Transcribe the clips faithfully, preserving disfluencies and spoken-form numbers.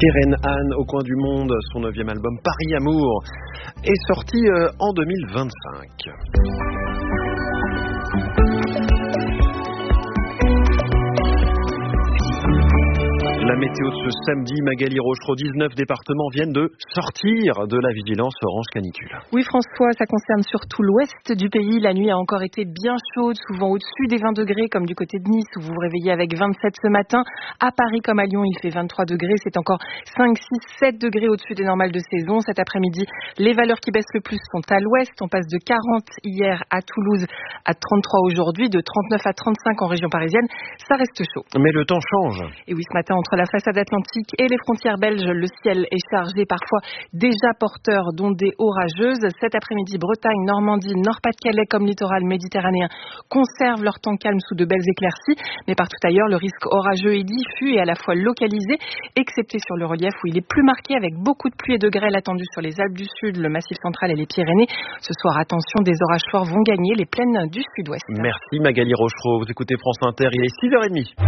Keren Han, au coin du monde, son neuvième album Paris Amour est sorti euh, en deux mille vingt-cinq. La météo de ce samedi, Magali Rochereau, dix-neuf départements viennent de sortir de la vigilance orange canicule. Oui François, ça concerne surtout l'ouest du pays. La nuit a encore été bien chaude, souvent au-dessus des vingt degrés, comme du côté de Nice où vous vous réveillez avec vingt-sept ce matin. À Paris comme à Lyon, il fait vingt-trois degrés. C'est encore cinq, six, sept degrés au-dessus des normales de saison. Cet après-midi, les valeurs qui baissent le plus sont à l'ouest. On passe de quarante hier à Toulouse à trente-trois aujourd'hui, de trente-neuf à trente-cinq en région parisienne. Ça reste chaud. Mais le temps change. Et oui, ce matin, entre la façade atlantique et les frontières belges, le ciel est chargé, parfois déjà porteur d'ondées orageuses. Cet après-midi, Bretagne, Normandie, Nord-Pas-de-Calais comme littoral méditerranéen conservent leur temps calme sous de belles éclaircies. Mais partout ailleurs, le risque orageux est diffus et à la fois localisé, excepté sur le relief où il est plus marqué avec beaucoup de pluie et de grêle attendus sur les Alpes du Sud, le Massif central et les Pyrénées. Ce soir, attention, des orages forts vont gagner les plaines du Sud-Ouest. Merci Magali Rochereau. Vous écoutez France Inter, il est six heures trente.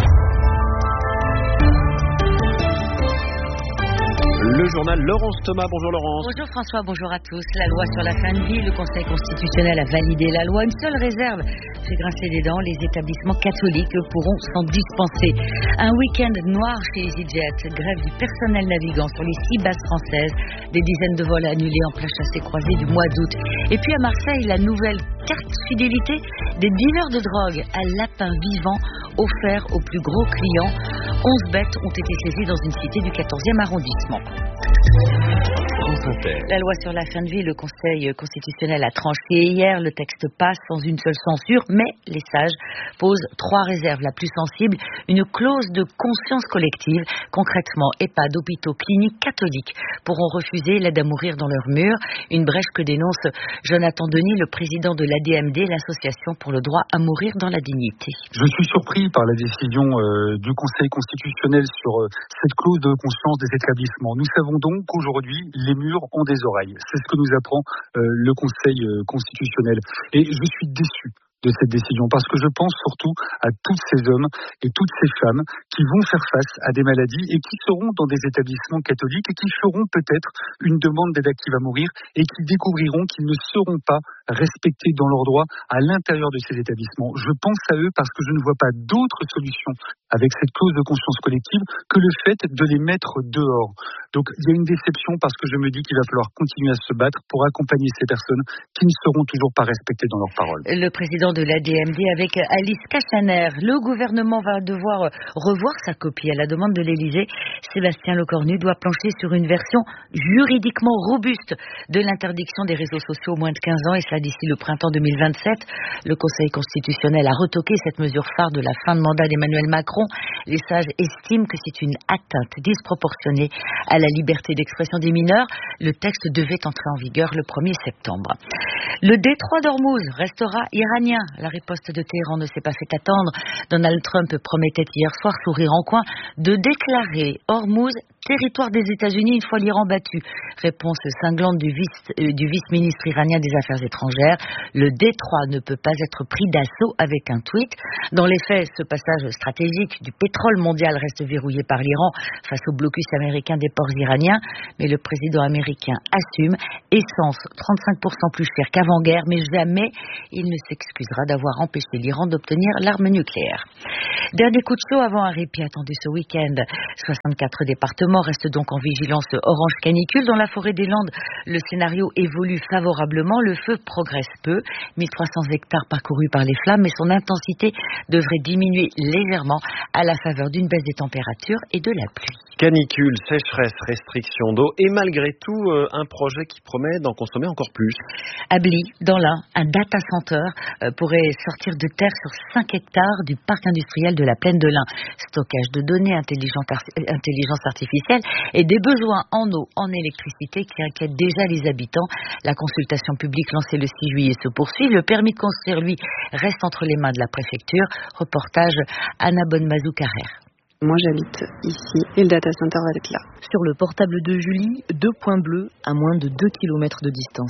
Le journal Laurence Thomas. Bonjour Laurence. Bonjour François, bonjour à tous. La loi sur la fin de vie, le Conseil constitutionnel a validé la loi. Une seule réserve fait grincer des dents, les établissements catholiques pourront s'en dispenser. Un week-end noir chez EasyJet, grève du personnel navigant sur les six bases françaises, des dizaines de vols annulés en plein chassé-croisé du mois d'août. Et puis à Marseille, la nouvelle carte fidélité des dealers de drogue à lapin vivant offert aux plus gros clients. onze bêtes ont été saisies dans une cité du quatorzième arrondissement. La loi sur la fin de vie, le Conseil constitutionnel a tranché hier. Le texte passe sans une seule censure, mais les sages posent trois réserves. La plus sensible, une clause de conscience collective. Concrètement, EHPAD, hôpitaux, cliniques catholiques pourront refuser l'aide à mourir dans leurs murs. Une brèche que dénonce Jonathan Denis, le président de l'A D M D, l'association pour le droit à mourir dans la dignité. Je suis surpris par la décision euh, du Conseil constitutionnel sur euh, cette clause de conscience des établissements. Nous savons donc qu'aujourd'hui, les murs ont des oreilles. C'est ce que nous apprend euh, le Conseil euh, constitutionnel. Et je suis déçu de cette décision, parce que je pense surtout à tous ces hommes et toutes ces femmes qui vont faire face à des maladies et qui seront dans des établissements catholiques et qui feront peut-être une demande d'aide active à mourir et qui découvriront qu'ils ne seront pas respectés dans leurs droits à l'intérieur de ces établissements. Je pense à eux parce que je ne vois pas d'autre solution avec cette clause de conscience collective que le fait de les mettre dehors. Donc il y a une déception parce que je me dis qu'il va falloir continuer à se battre pour accompagner ces personnes qui ne seront toujours pas respectées dans leurs paroles. Le président de l'A D M D avec Alice Castaner. Le gouvernement va devoir revoir sa copie à la demande de l'Élysée. Sébastien Lecornu doit plancher sur une version juridiquement robuste de l'interdiction des réseaux sociaux aux moins de quinze ans, et cela d'ici le printemps deux mille vingt-sept. Le Conseil constitutionnel a retoqué cette mesure phare de la fin de mandat d'Emmanuel Macron. Les sages estiment que c'est une atteinte disproportionnée à la liberté d'expression des mineurs. Le texte devait entrer en vigueur le premier septembre. Le détroit d'Ormuz restera iranien. La riposte de Téhéran ne s'est pas fait attendre. Donald Trump promettait hier soir, sourire en coin, de déclarer Ormuz territoire des États-Unis une fois l'Iran battu. Réponse cinglante du, vice, euh, du vice-ministre iranien des Affaires étrangères. Le détroit ne peut pas être pris d'assaut avec un tweet. Dans les faits, ce passage stratégique du pétrole mondial reste verrouillé par l'Iran face au blocus américain des ports iraniens. Mais le président américain assume essence trente-cinq pour cent plus cher qu'avant-guerre, mais jamais il ne s'excusera d'avoir empêché l'Iran d'obtenir l'arme nucléaire. Dernier coup de chaud avant un répit attendu ce week-end. soixante-quatre départements restent donc en vigilance orange canicule. Dans la forêt des Landes, le scénario évolue favorablement. Le feu progresse peu. mille trois cents hectares parcourus par les flammes, mais son intensité devrait diminuer légèrement à la faveur d'une baisse des températures et de la pluie. Canicule, sécheresse, restriction d'eau et malgré tout euh, un projet qui promet d'en consommer encore plus. À Bly, dans l'Ain, un data center euh, pourrait sortir de terre sur cinq hectares du parc industriel de la plaine de l'Ain. Stockage de données, intelligence, intelligence artificielle et des besoins en eau, en électricité qui inquiètent déjà les habitants. La consultation publique lancée le six juillet se poursuit. Le permis de construire, lui, reste entre les mains de la préfecture. Reportage Anna Bonne-Mazou-Carrère. Moi j'habite ici et le data center va être là. Sur le portable de Julie, deux points bleus à moins de deux kilomètres de distance.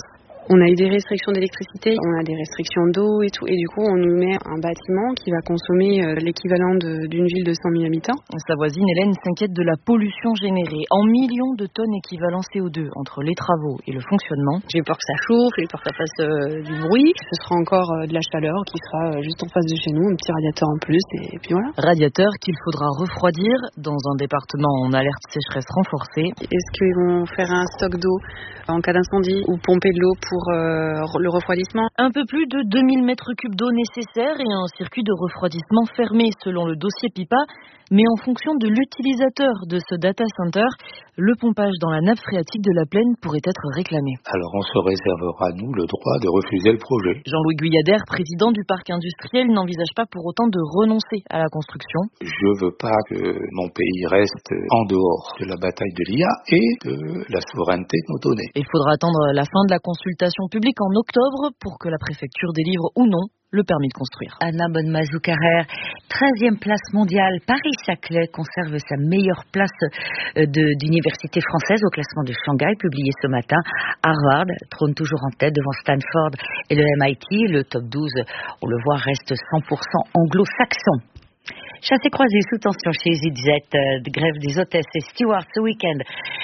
On a eu des restrictions d'électricité, on a des restrictions d'eau et tout, et du coup on nous met un bâtiment qui va consommer l'équivalent de, d'une ville de cent mille habitants. Sa voisine Hélène s'inquiète de la pollution générée en millions de tonnes équivalent C O deux entre les travaux et le fonctionnement. J'ai peur que ça chauffe, j'ai peur que ça fasse euh, du bruit. Ce sera encore euh, de la chaleur qui sera euh, juste en face de chez nous, un petit radiateur en plus, et, et puis voilà. Radiateur qu'il faudra refroidir dans un département en alerte sécheresse renforcée. Est-ce qu'ils vont faire un stock d'eau en cas d'incendie ou pomper de l'eau pour euh, le refroidissement? Un peu plus de deux mille mètres cubes d'eau nécessaires et un circuit de refroidissement fermé selon le dossier Pipa. Mais en fonction de l'utilisateur de ce data center, le pompage dans la nappe phréatique de la plaine pourrait être réclamé. Alors on se réservera, nous, le droit de refuser le projet. Jean-Louis Guyader, président du parc industriel, n'envisage pas pour autant de renoncer à la construction. Je veux pas que mon pays reste en dehors de la bataille de l'I A et de la souveraineté de nos données. Il faudra attendre la fin de la consultation publique en octobre pour que la préfecture délivre ou non le permis de construire. Anna Bonnemazou-Carrère, treizième place mondiale. Paris-Saclay conserve sa meilleure place de, d'université française au classement de Shanghai, publié ce matin. Harvard trône toujours en tête devant Stanford et le M I T. Le top douze, on le voit, reste cent pour cent anglo-saxon. Chassé croisé sous tension chez EasyJet, euh, de grève des hôtesses et stewards ce week-end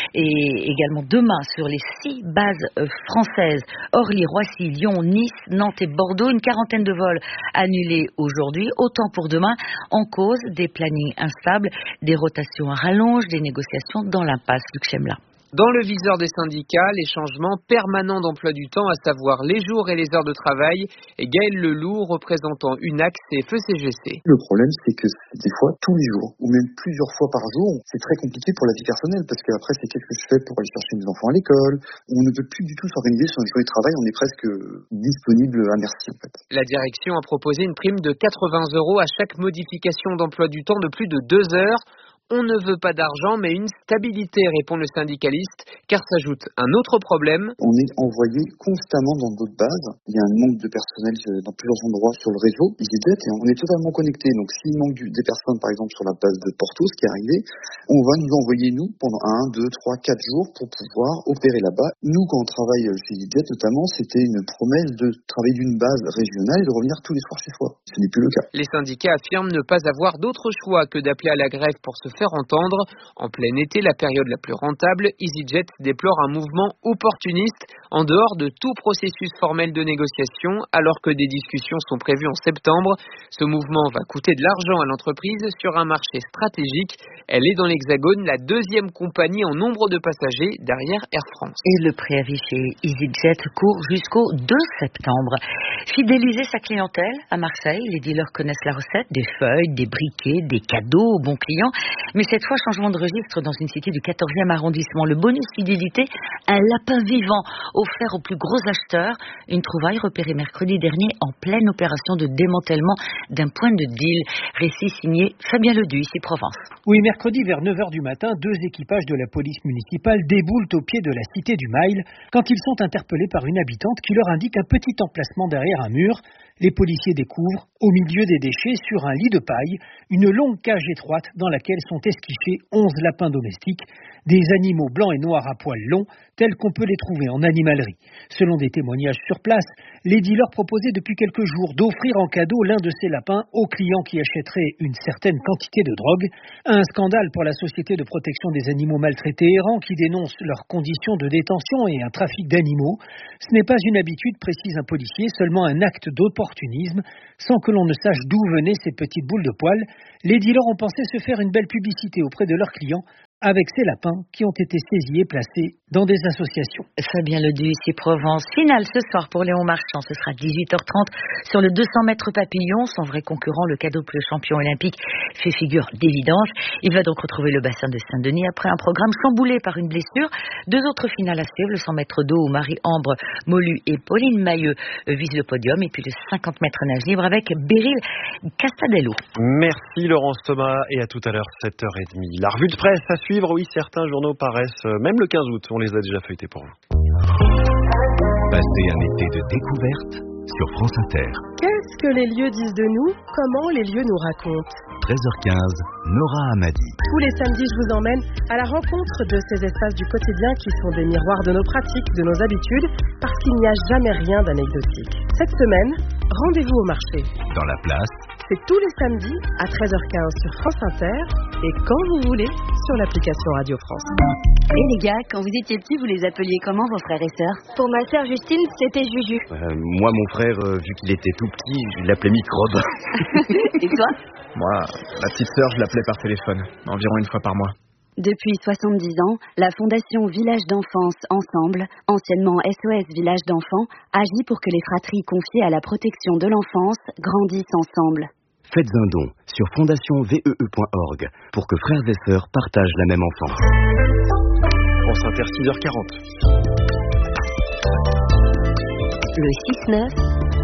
et également demain sur les six bases euh, françaises, Orly, Roissy, Lyon, Nice, Nantes et Bordeaux. Une quarantaine de vols annulés aujourd'hui, autant pour demain, en cause des plannings instables, des rotations à rallonge, des négociations dans l'impasse. Luc Chemla. Dans le viseur des syndicats, les changements permanents d'emploi du temps, à savoir les jours et les heures de travail. Et Gaël Leloup, représentant Unax et F E C G C. Le problème, c'est que des fois, tous les jours, ou même plusieurs fois par jour, c'est très compliqué pour la vie personnelle, parce qu'après, c'est qu'est-ce que je fais pour aller chercher mes enfants à l'école. On ne peut plus du tout s'organiser sur une journée de travail, on est presque disponible à merci, en fait. La direction a proposé une prime de quatre-vingts euros à chaque modification d'emploi du temps de plus de deux heures. On ne veut pas d'argent, mais une stabilité, répond le syndicaliste, car s'ajoute un autre problème. On est envoyé constamment dans d'autres bases. Il y a un manque de personnel dans plusieurs endroits sur le réseau EasyJet et on est totalement connecté. Donc s'il manque des personnes, par exemple, sur la base de Porto, ce qui est arrivé, on va nous envoyer, nous, pendant un, deux, trois, quatre jours pour pouvoir opérer là-bas. Nous, quand on travaille chez EasyJet, notamment, c'était une promesse de travailler d'une base régionale et de revenir tous les soirs chez soi. Ce n'est plus le cas. Les syndicats affirment ne pas avoir d'autre choix que d'appeler à la grève pour se faire entendre. En plein été, la période la plus rentable, EasyJet déplore un mouvement opportuniste en dehors de tout processus formel de négociation, alors que des discussions sont prévues en septembre. Ce mouvement va coûter de l'argent à l'entreprise sur un marché stratégique. Elle est dans l'Hexagone la deuxième compagnie en nombre de passagers derrière Air France. Et le préavis chez EasyJet court jusqu'au deux septembre. Fidéliser sa clientèle à Marseille, les dealers connaissent la recette, des feuilles, des briquets, des cadeaux aux bons clients. Mais cette fois, changement de registre dans une cité du quatorzième arrondissement. Le bonus fidélité, un lapin vivant offert aux plus gros acheteurs. Une trouvaille repérée mercredi dernier en pleine opération de démantèlement d'un point de deal. Récit signé Fabien Ledu, ici Provence. Oui, mercredi vers neuf heures du matin, deux équipages de la police municipale déboulent au pied de la cité du Mail quand ils sont interpellés par une habitante qui leur indique un petit emplacement derrière un mur. Les policiers découvrent, au milieu des déchets, sur un lit de paille, une longue cage étroite dans laquelle sont esquichés onze lapins domestiques, des animaux blancs et noirs à poils longs, tels qu'on peut les trouver en animalerie. Selon des témoignages sur place, les dealers proposaient depuis quelques jours d'offrir en cadeau l'un de ces lapins aux clients qui achèteraient une certaine quantité de drogue. Un scandale pour la Société de protection des animaux maltraités errants qui dénonce leurs conditions de détention et un trafic d'animaux. Ce n'est pas une habitude, précise un policier, seulement un acte d'opportunisme. Sans que l'on ne sache d'où venaient ces petites boules de poils, les dealers ont pensé se faire une belle publicité auprès de leurs clients avec ces lapins qui ont été saisis et placés dans des associations. Fabien Ledu, ici Provence. Finale ce soir pour Léon Marchand. Ce sera dix-huit heures trente sur le deux cents mètres papillon. Son vrai concurrent, le quadruple champion olympique, fait figure d'évidence. Il va donc retrouver le bassin de Saint-Denis après un programme chamboulé par une blessure. Deux autres finales à suivre, le cent mètres d'eau où Marie-Ambre Molu et Pauline Mailleux visent le podium. Et puis le cinquante mètres nage libre avec Beryl Castadello. Merci Laurence Thomas et à tout à l'heure sept heures trente. La revue de presse à suivre. Oui, certains journaux paraissent, même le quinze août, on les a déjà feuilletés pour vous. Passez un été de découverte sur France Inter. Qu'est-ce que les lieux disent de nous ? Comment les lieux nous racontent ? treize heures quinze, Nora Hamadi. Tous les samedis, je vous emmène à la rencontre de ces espaces du quotidien qui sont des miroirs de nos pratiques, de nos habitudes, parce qu'il n'y a jamais rien d'anecdotique. Cette semaine, rendez-vous au marché. Dans la place, c'est tous les samedis à treize heures quinze sur France Inter et quand vous voulez sur l'application Radio France. Et les gars, quand vous étiez petits, vous les appeliez comment vos frères et sœurs? Pour ma sœur Justine, c'était Juju. Euh, moi, mon frère, euh, vu qu'il était tout petit, je l'appelais Microbe. Et toi? Moi, ma petite sœur, je l'appelais par téléphone, environ une fois par mois. Depuis soixante-dix ans, la Fondation Village d'Enfance Ensemble, anciennement S O S Village d'Enfants, agit pour que les fratries confiées à la protection de l'enfance grandissent ensemble. Faites un don sur fondation v e e point org pour que frères et sœurs partagent la même enfance. France Inter, six heures quarante. Le six neuf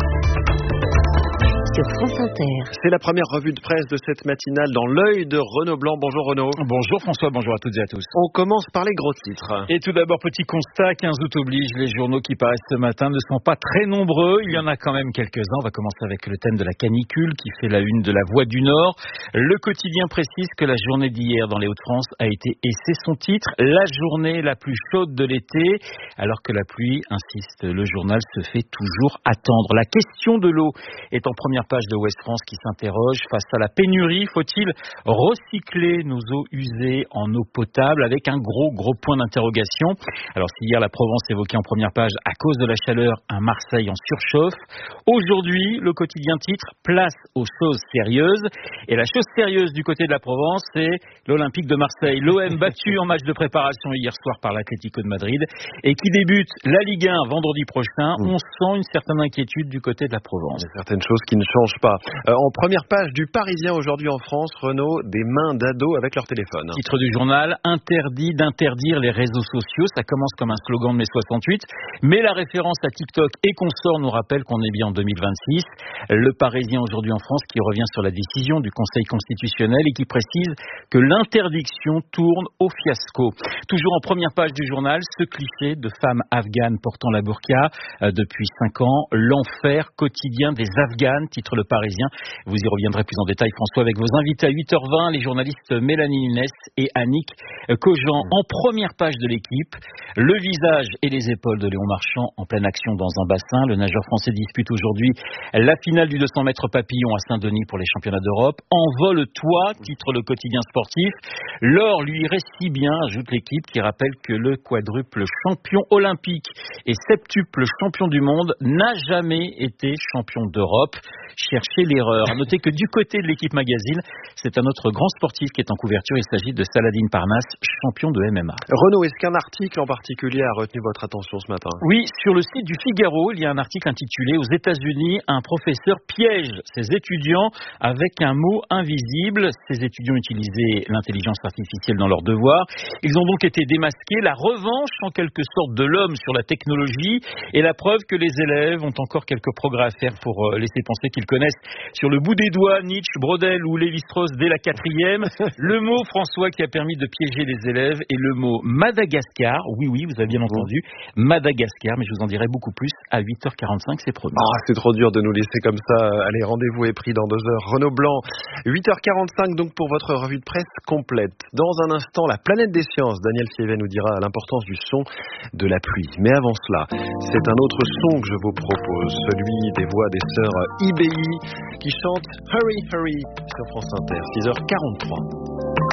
sur France Inter. C'est la première revue de presse de cette matinale dans l'œil de Renaud Blanc. Bonjour Renaud. Bonjour François, bonjour à toutes et à tous. On commence par les gros titres. Et tout d'abord, petit constat, quinze août oblige, les journaux qui paraissent ce matin ne sont pas très nombreux. Il y en a quand même quelques-uns. On va commencer avec le thème de la canicule qui fait la une de la Voix du Nord. Le quotidien précise que la journée d'hier dans les Hauts-de-France a été, et c'est son titre, la journée la plus chaude de l'été, alors que la pluie, insiste le journal, se fait toujours attendre. La question de l'eau est en première page de Ouest France qui s'interroge face à la pénurie. Faut-il recycler nos eaux usées en eau potable, avec un gros gros point d'interrogation. Alors si hier la Provence évoquait en première page à cause de la chaleur un Marseille en surchauffe, aujourd'hui le quotidien titre place aux choses sérieuses. Et la chose sérieuse du côté de la Provence, c'est l'Olympique de Marseille, l'O M battu en match de préparation hier soir par l'Atlético de Madrid et qui débute la Ligue un vendredi prochain. On sent une certaine inquiétude du côté de la Provence. Il y a certaines choses qui ne changent pas. Euh, en première page du Parisien aujourd'hui en France, Renaud, des mains d'ados avec leur téléphone. Titre du journal, interdit d'interdire les réseaux sociaux. Ça commence comme un slogan de mai soixante-huit, mais la référence à TikTok et consorts nous rappelle qu'on est bien en deux mille vingt-six. Le Parisien aujourd'hui en France qui revient sur la décision du Conseil constitutionnel et qui précise que l'interdiction tourne au fiasco. Toujours en première page du journal, ce cliché de femmes afghanes portant la burqa euh, depuis cinq ans, l'enfer quotidien des Afghanes, titre le Parisien. Vous y reviendrez plus en détail, François, avec vos invités à huit heures vingt, les journalistes Mélanie Nunes et Annick Cogent. En première page de l'équipe, le visage et les épaules de Léon Marchand en pleine action dans un bassin. Le nageur français dispute aujourd'hui la finale du deux cents mètres papillon à Saint-Denis pour les championnats d'Europe. Envole-toi, titre le quotidien sportif. L'or lui irait si bien, ajoute l'équipe, qui rappelle que le quadruple champion olympique et septuple champion du monde n'a jamais été champion d'Europe. Cherchez l'erreur. À noter que du côté de l'équipe magazine, c'est un autre grand sportif qui est en couverture. Il s'agit de Saladin Parnasse, champion de M M A. Renaud, est-ce qu'un article en particulier a retenu votre attention ce matin? Oui, sur le site du Figaro, il y a un article intitulé « Aux États-Unis, un professeur piège ses étudiants avec un mot invisible ». Ces étudiants utilisaient l'intelligence artificielle dans leurs devoirs. Ils ont donc été démasqués. La revanche, en quelque sorte, de l'homme sur la technologie et la preuve que les élèves ont encore quelques progrès à faire pour laisser penser qu'ils connaissent sur le bout des doigts Nietzsche, Brodel ou Lévi-Strauss dès la quatrième. Le mot, François, qui a permis de piéger les élèves est le mot Madagascar. Oui, oui, vous avez bien entendu. Madagascar, mais je vous en dirai beaucoup plus à huit heures quarante-cinq, c'est promis. Ah, c'est trop dur de nous laisser comme ça. Allez, rendez-vous est pris dans deux heures. Renaud Blanc, huit heures quarante-cinq donc pour votre revue de presse complète. Dans un instant, la planète des sciences. Daniel Fievet nous dira l'importance du son de la pluie. Mais avant cela, c'est un autre son que je vous propose, celui des voix des sœurs I B I qui chantent Hurry Hurry sur France Inter, six heures quarante-trois.